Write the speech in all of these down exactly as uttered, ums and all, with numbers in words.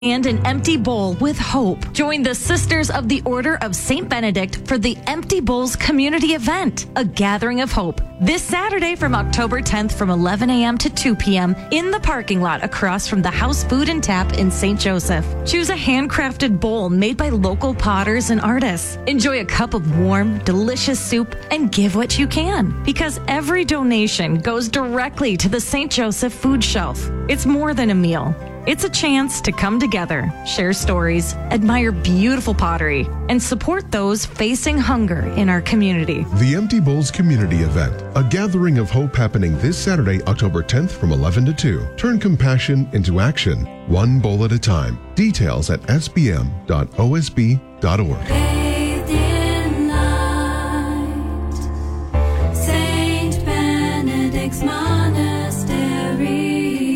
And an empty bowl with hope. Join the Sisters of the Order of Saint Benedict for the Empty Bowls community event, a gathering of hope, this Saturday from October tenth from eleven a.m. to two p.m. in the parking lot across from the House Food and Tap in Saint Joseph. Choose a handcrafted bowl made by local potters and artists. Enjoy a cup of warm, delicious soup and give what you can, because every donation goes directly to the Saint Joseph Food Shelf. It's more than a meal. It's a chance to come together, share stories, admire beautiful pottery, and support those facing hunger in our community. The Empty Bowls Community Event, a gathering of hope happening this Saturday, October tenth from eleven to two. Turn compassion into action, one bowl at a time. Details at s b m dot o s b dot org. Saint Benedict's Monastery.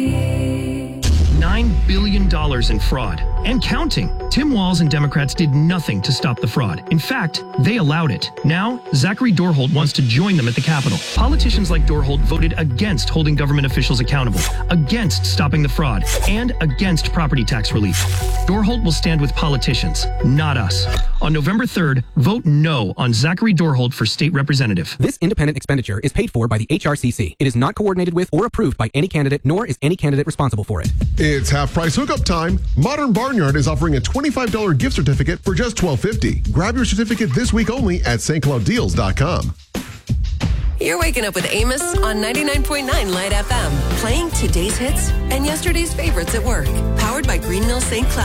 nine billion dollars in fraud and counting. Tim Walz and Democrats did nothing to stop the fraud. In fact, they allowed it. Now, Zachary Dorholt wants to join them at the Capitol. Politicians like Dorholt voted against holding government officials accountable, against stopping the fraud, and against property tax relief. Dorholt will stand with politicians, not us. On November third, vote no on Zachary Dorholt for state representative. This independent expenditure is paid for by the H R C C. It is not coordinated with or approved by any candidate, nor is any candidate responsible for it. It's half-price hookup time. Modern Barnyard is offering a twenty-five dollars gift certificate for just twelve fifty. Grab your certificate this week only at s t cloud deals dot com. You're waking up with Amos on ninety-nine point nine Light F M, playing today's hits and yesterday's favorites at work. Powered by Green Mill Saint Cloud.